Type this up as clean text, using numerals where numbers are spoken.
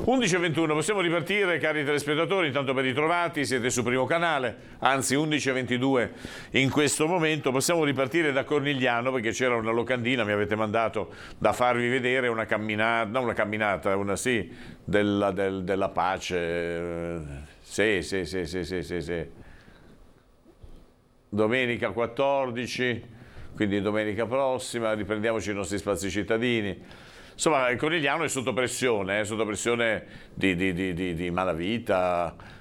11:21, possiamo ripartire, cari telespettatori, intanto ben ritrovati, siete su Primo Canale, anzi 11:22 in questo momento. Possiamo ripartire da Cornigliano perché c'era una locandina, mi avete mandato da farvi vedere una camminata, non una camminata, una sì, della pace, sì. Domenica 14, quindi domenica prossima, riprendiamoci i nostri spazi cittadini. Insomma, il Corigliano è sotto pressione di malavita,